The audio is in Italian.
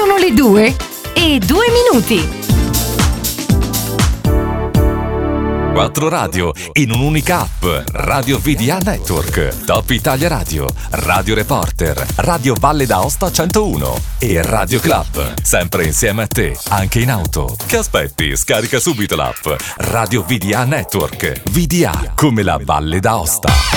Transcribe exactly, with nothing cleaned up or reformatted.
Sono le due e due minuti. Quattro radio in un'unica app. Radio V D A Network, Top Italia Radio, Radio Reporter, Radio Valle d'Aosta centouno e Radio Club. Sempre insieme a te, anche in auto. Che aspetti? Scarica subito l'app. Radio V D A Network. V D A come la Valle d'Aosta.